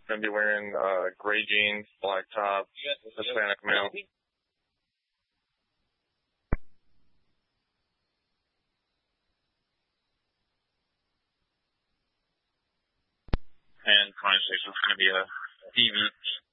Going to be wearing gray jeans, black top, Hispanic male. And 26 is going to be a TV.